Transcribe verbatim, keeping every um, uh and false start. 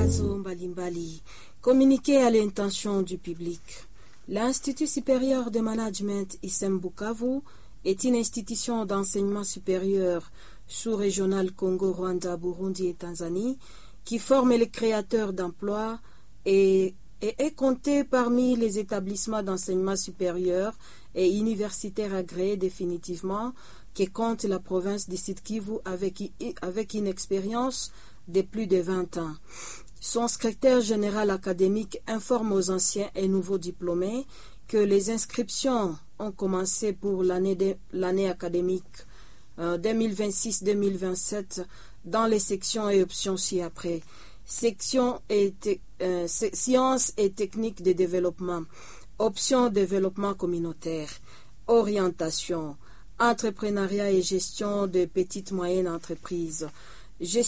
matangazo mbalimbali. Communiqué à l'intention du public. L'Institut supérieur de management I S E M Bukavu est une institution d'enseignement supérieur sous-régional Congo, Rwanda, Burundi et Tanzanie qui forme les créateurs d'emplois et, et est compté parmi les établissements d'enseignement supérieur et universitaires agréés définitivement qui compte la province du Sud Kivu avec, avec une expérience de plus de vingt ans. Son secrétaire général académique informe aux anciens et nouveaux diplômés que les inscriptions ont commencé pour l'année, de, l'année académique euh, deux mille vingt-six deux mille vingt-sept dans les sections et options ci-après. Section et te, euh, sciences et techniques de développement, option développement communautaire, orientation, entrepreneuriat et gestion de petites moyennes entreprises, gestion